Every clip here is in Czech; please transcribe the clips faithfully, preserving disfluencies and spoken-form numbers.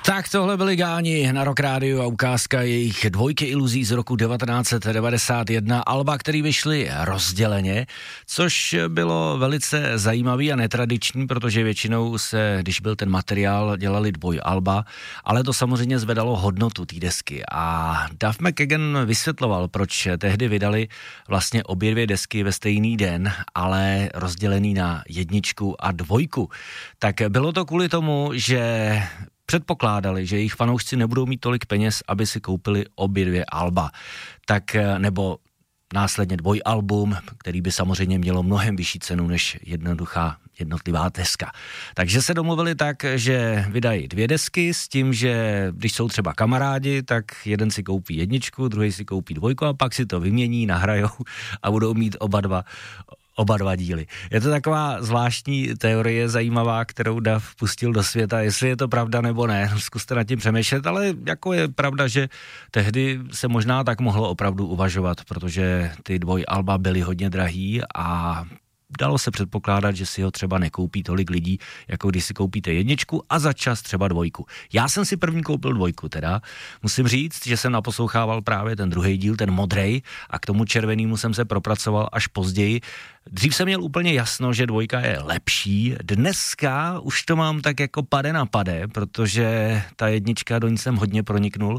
Tak tohle byli Gáni na Rock Rádiu a ukázka jejich dvojky iluzí z roku devatenáct set devadesát jedna, alba, který vyšly rozděleně, což bylo velice zajímavý a netradiční, protože většinou se, když byl ten materiál, dělali dvojalba, ale to samozřejmě zvedalo hodnotu té desky. A Duff McKagan vysvětloval, proč tehdy vydali vlastně obě dvě desky ve stejný den, ale rozdělený na jedničku a dvojku. Tak bylo to kvůli tomu, že předpokládali, že jejich fanoušci nebudou mít tolik peněz, aby si koupili obě dvě alba. Tak nebo následně dvojalbum, který by samozřejmě mělo mnohem vyšší cenu než jednoduchá jednotlivá deska. Takže se domluvili tak, že vydají dvě desky s tím, že když jsou třeba kamarádi, tak jeden si koupí jedničku, druhý si koupí dvojku a pak si to vymění, nahrajou a budou mít oba dva Oba dva díly. Je to taková zvláštní teorie zajímavá, kterou Duff pustil do světa, jestli je to pravda nebo ne, zkuste nad tím přemýšlet, ale jako je pravda, že tehdy se možná tak mohlo opravdu uvažovat, protože ty dvojalba byly hodně drahý a dalo se předpokládat, že si ho třeba nekoupí tolik lidí, jako když si koupíte jedničku a za čas třeba dvojku. Já jsem si první koupil dvojku teda. Musím říct, že jsem naposlouchával právě ten druhý díl, ten modrej, a k tomu červenému jsem se propracoval až později. Dřív jsem měl úplně jasno, že dvojka je lepší. Dneska už to mám tak jako pade na pade, protože ta jednička, do ní jsem hodně proniknul.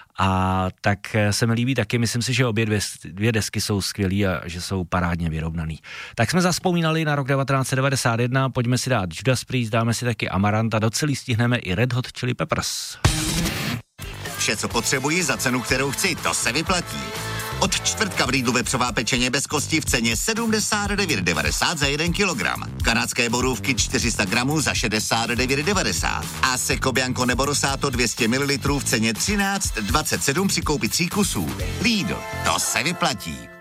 A tak se mi líbí taky, myslím si, že obě dvě, dvě desky jsou skvělý a že jsou parádně vyrovnaný. Tak jsme zazpomínali na rok devatenáct set devadesát jedna, pojďme si dát Judas Priest, dáme si taky Amarant a docela stihneme i Red Hot Chili Peppers. Vše, co potřebuji za cenu, kterou chci, to se vyplatí. Od čtvrtka v Lidlu vepřová pečeně bez kosti v ceně sedmdesát devět devadesát za jeden kilogram. Kanadské borůvky čtyři sta gramů za šedesát devět devadesát. A Seco Bianco nebo Rosato dvě stě mililitrů v ceně třináct dvacet sedm při koupi tří kusů. Lidl, to se vyplatí.